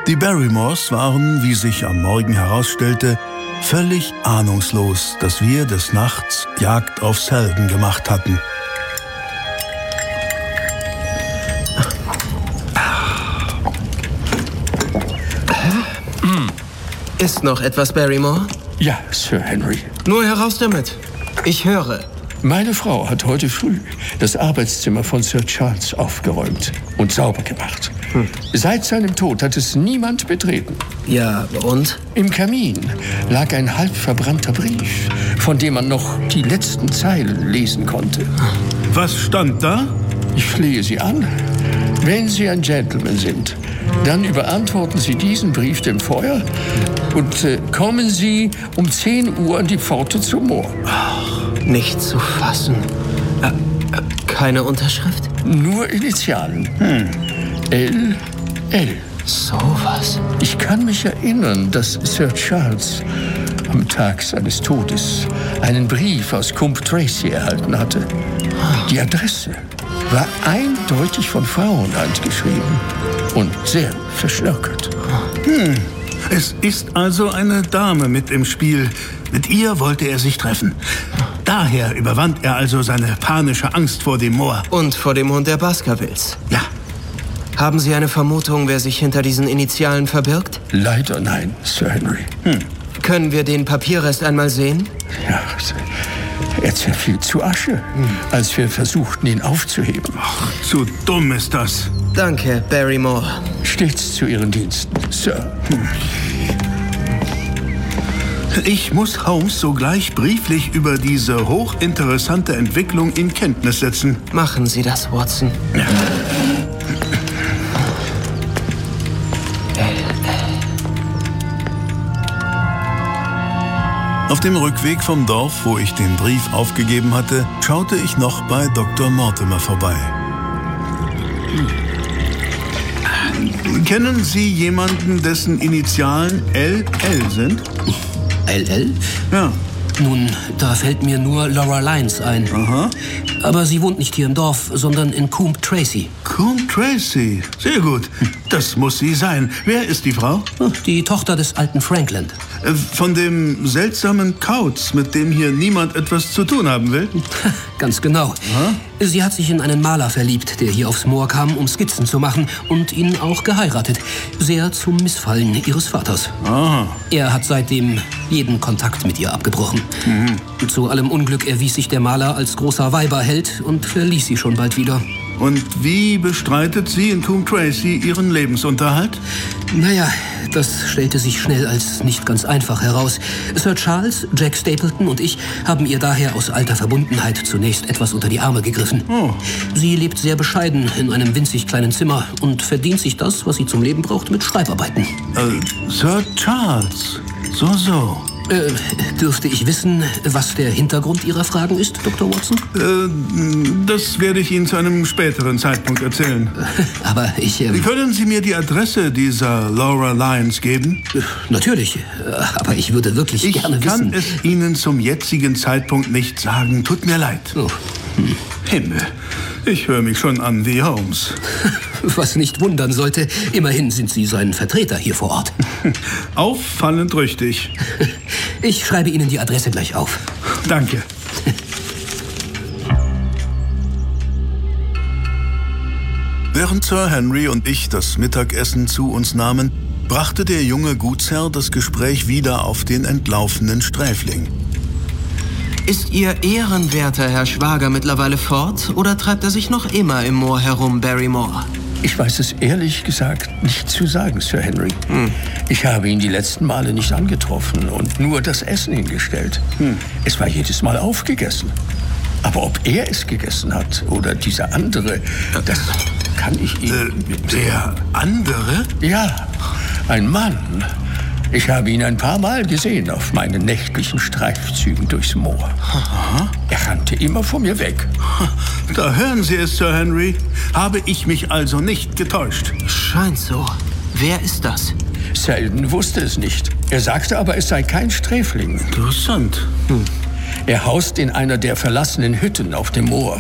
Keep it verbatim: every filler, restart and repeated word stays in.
Die Barrymores waren, wie sich am Morgen herausstellte, völlig ahnungslos, dass wir des Nachts Jagd auf Selden gemacht hatten. Ist noch etwas, Barrymore? Ja, Sir Henry. Nur heraus damit. Ich höre. Meine Frau hat heute früh das Arbeitszimmer von Sir Charles aufgeräumt und sauber gemacht. Hm. Seit seinem Tod hat es niemand betreten. Ja, und? Im Kamin lag ein halb verbrannter Brief, von dem man noch die letzten Zeilen lesen konnte. Was stand da? Ich flehe Sie an. Wenn Sie ein Gentleman sind, dann überantworten Sie diesen Brief dem Feuer und äh, kommen Sie um zehn Uhr an die Pforte zum Moor. Ach, nicht zu fassen. Äh, äh, keine Unterschrift? Nur Initialen. Hm. L. L. So was. Ich kann mich erinnern, dass Sir Charles am Tag seines Todes einen Brief aus Coombe Tracey erhalten hatte. Die Adresse war eindeutig von Frauenhand geschrieben und sehr verschnörkelt. Hm. Es ist also eine Dame mit im Spiel. Mit ihr wollte er sich treffen. Daher überwand er also seine panische Angst vor dem Moor. Und vor dem Hund der Baskervilles. Ja. Haben Sie eine Vermutung, wer sich hinter diesen Initialen verbirgt? Leider nein, Sir Henry. Hm. Können wir den Papierrest einmal sehen? Ja, er zerfiel zu Asche, hm. als wir versuchten, ihn aufzuheben. Ach, zu dumm ist das. Danke, Barrymore. Stets zu Ihren Diensten, Sir. Hm. Ich muss Holmes sogleich brieflich über diese hochinteressante Entwicklung in Kenntnis setzen. Machen Sie das, Watson. Ja. Auf dem Rückweg vom Dorf, wo ich den Brief aufgegeben hatte, schaute ich noch bei Doktor Mortimer vorbei. Hm. Kennen Sie jemanden, dessen Initialen L L sind? L L? Ja. Nun, da fällt mir nur Laura Lyons ein. Aha. Aber sie wohnt nicht hier im Dorf, sondern in Coombe Tracey. Coombe Tracey? Sehr gut. Das muss sie sein. Wer ist die Frau? Die Tochter des alten Frankland. Von dem seltsamen Kauz, mit dem hier niemand etwas zu tun haben will? Ganz genau. Aha. Sie hat sich in einen Maler verliebt, der hier aufs Moor kam, um Skizzen zu machen, und ihn auch geheiratet. Sehr zum Missfallen ihres Vaters. Aha. Er hat seitdem jeden Kontakt mit ihr abgebrochen. Mhm. Zu allem Unglück erwies sich der Maler als großer Weiberheld und verließ sie schon bald wieder. Und wie bestreitet sie in Coombe Tracey ihren Lebensunterhalt? Naja, das stellte sich schnell als nicht ganz einfach heraus. Sir Charles, Jack Stapleton und ich haben ihr daher aus alter Verbundenheit zunächst etwas unter die Arme gegriffen. Oh. Sie lebt sehr bescheiden in einem winzig kleinen Zimmer und verdient sich das, was sie zum Leben braucht, mit Schreibarbeiten. Äh, Sir Charles, so, so. Äh, dürfte ich wissen, was der Hintergrund Ihrer Fragen ist, Doktor Watson? Äh, das werde ich Ihnen zu einem späteren Zeitpunkt erzählen. Aber ich... Ähm, Können Sie mir die Adresse dieser Laura Lyons geben? Äh, natürlich, aber ich würde wirklich ich gerne wissen... Ich kann es Ihnen zum jetzigen Zeitpunkt nicht sagen. Tut mir leid. Oh. Hm. Himmel, ich höre mich schon an wie Holmes. Was nicht wundern sollte, immerhin sind Sie sein Vertreter hier vor Ort. Auffallend richtig. Ich schreibe Ihnen die Adresse gleich auf. Danke. Während Sir Henry und ich das Mittagessen zu uns nahmen, brachte der junge Gutsherr das Gespräch wieder auf den entlaufenen Sträfling. Ist Ihr ehrenwerter Herr Schwager mittlerweile fort oder treibt er sich noch immer im Moor herum, Barrymore? Ich weiß es ehrlich gesagt nicht zu sagen, Sir Henry. Hm. Ich habe ihn die letzten Male nicht angetroffen und nur das Essen hingestellt. Hm. Es war jedes Mal aufgegessen. Aber ob er es gegessen hat oder dieser andere, das kann ich Ihnen... Äh, der andere? Ja, ein Mann. Ich habe ihn ein paar Mal gesehen auf meinen nächtlichen Streifzügen durchs Moor. Aha. Er rannte immer vor mir weg. Da hören Sie es, Sir Henry. Habe ich mich also nicht getäuscht? Scheint so. Wer ist das? Selden wusste es nicht. Er sagte aber, es sei kein Sträfling. Interessant. Hm. Er haust in einer der verlassenen Hütten auf dem Moor.